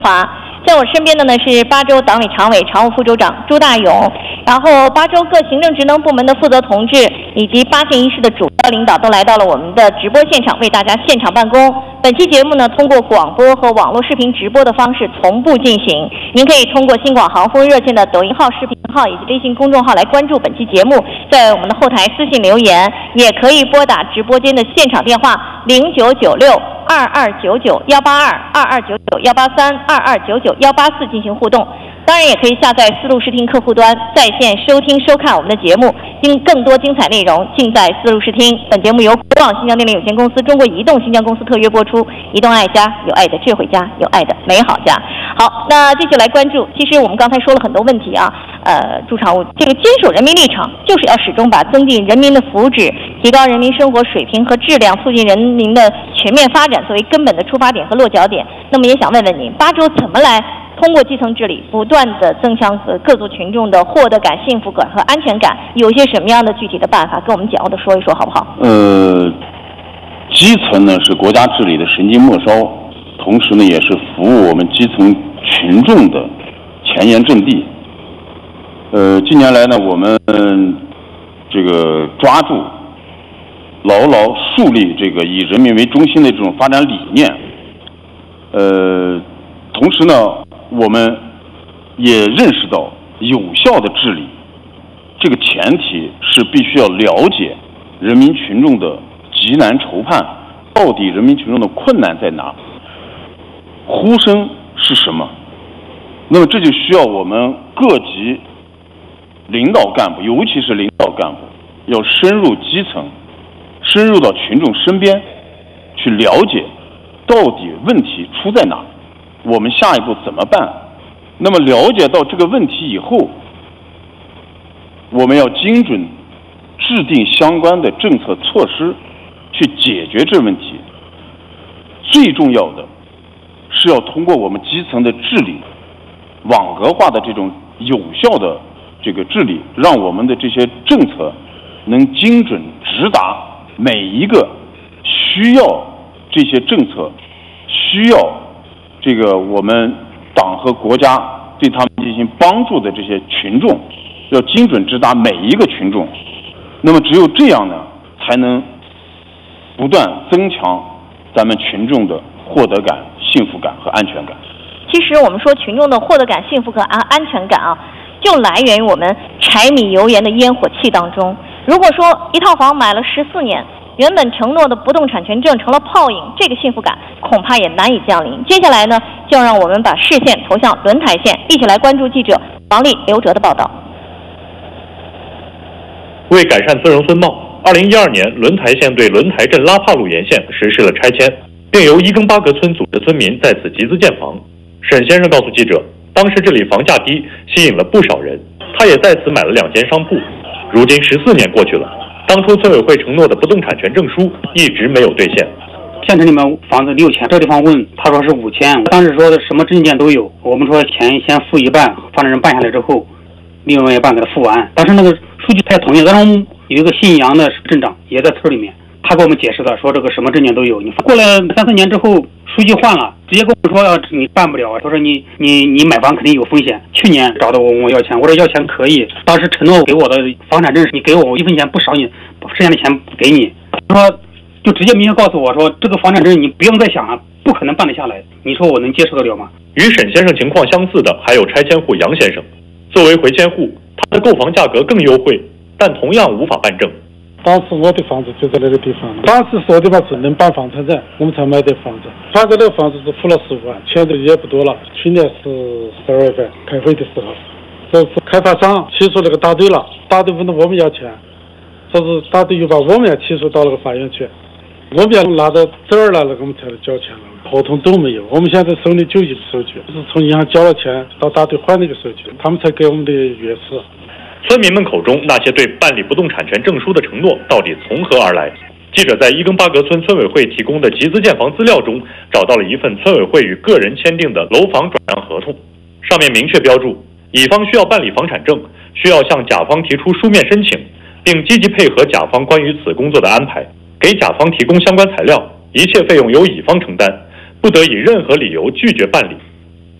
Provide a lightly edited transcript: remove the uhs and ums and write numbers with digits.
华，在我身边的呢是巴州党委常委、常务副州长朱大勇，然后巴州各行政职能部门的负责同志以及巴县一市的主要领导都来到了我们的直播现场，为大家现场办公。本期节目呢，通过广播和网络视频直播的方式同步进行。您可以通过新广航空热线的抖音号、视频号以及微信公众号来关注本期节目，在我们的后台私信留言，也可以拨打直播间的现场电话0996-2299-182-2299-183-2299-184进行互动。当然也可以下载丝路视听客户端在线收听收看我们的节目，更多精彩内容尽在丝路视听。本节目由国网新疆电力有限公司、中国移动新疆公司特约播出。移动爱家，有爱的智慧家，有爱的美好家。好，那继续来关注。其实我们刚才说了很多问题啊，朱常务，这个坚守人民立场，就是要始终把增进人民的福祉、提高人民生活水平和质量、促进人民的全面发展作为根本的出发点和落脚点。那么也想问问您，巴州怎么来通过基层治理，不断的增强各族群众的获得感、幸福感和安全感，有些什么样的具体的办法，跟我们简要的说一说，好不好？ 基层呢是国家治理的神经末梢，同时呢也是服务我们基层群众的前沿阵地。近年来呢，我们这个抓住、牢牢树立这个以人民为中心的这种发展理念。同时呢，我们也认识到有效的治理，这个前提是必须要了解人民群众的急难愁盼，到底人民群众的困难在哪，呼声是什么。那么这就需要我们各级领导干部，尤其是领导干部，要深入基层，深入到群众身边去了解到底问题出在哪，我们下一步怎么办。那么了解到这个问题以后，我们要精准制定相关的政策措施去解决这问题。最重要的是要通过我们基层的治理，网格化的这种有效的这个治理，让我们的这些政策能精准直达每一个需要这些政策、需要这个我们党和国家对他们进行帮助的这些群众，要精准直达每一个群众。那么只有这样呢，才能不断增强咱们群众的获得感、幸福感和安全感。 其实我们说群众的获得感、幸福感、安全感啊，就来源于我们柴米油盐的烟火气当中。如果说一套房买了14年，原本承诺的不动产权证成了泡影，这个幸福感恐怕也难以降临。接下来呢，就让我们把视线投向轮台县，一起来关注记者王丽、刘哲的报道。 为改善自然风貌，2012年轮台县对轮台镇拉帕路沿线实施了拆迁，并由伊更巴格村组织村民在此集资建房。沈先生告诉记者，当时这里房价低，吸引了不少人，他也在此买了2间商铺。如今14年过去了，当初村委会承诺的不动产权证书一直没有兑现。 县城里面房子6000，这地方问他说是5000，当时说的什么证件都有，我们说钱先付一半，房产证办下来之后，另外一半给他付完。但是那个书记他也同意，但是我们有一个姓杨的镇长也在村里面，他给我们解释的，说这个什么证件都有。你过了3-4年之后，书记换了，直接跟我说你办不了，他说你买房肯定有风险。去年找到我要钱，我说要钱可以，当时承诺给我的房产证你给我1分钱不少，你剩下的钱不给你。他说就直接明确告诉我说，这个房产证你不用再想了，不可能办得下来。你说我能接受得了吗？ 与沈先生情况相似的还有拆迁户杨先生。作为回迁户，他的购房价格更优惠，但同样无法办证。 当时我的房子就在那个地方，当时说的话是能办房产证，我们才买的房子。他这个房子是付了15万，钱的也不多了。去年是12月份开会的时候，这是开发商起诉那个大队了，大队问我们要钱，说是大队又把我们也起诉到那个法院去，我们也拿到这儿来了，我们才交钱了，合同都没有。我们现在手里就一个收据，是从银行交了钱到大队换那个收据，他们才给我们的钥匙。 村民们口中那些对办理不动产权证书的承诺到底从何而来？记者在伊更巴格村村委会提供的集资建房资料中找到了一份村委会与个人签订的楼房转让合同，上面明确标注，乙方需要办理房产证，需要向甲方提出书面申请，并积极配合甲方关于此工作的安排，给甲方提供相关材料，一切费用由乙方承担，不得以任何理由拒绝办理。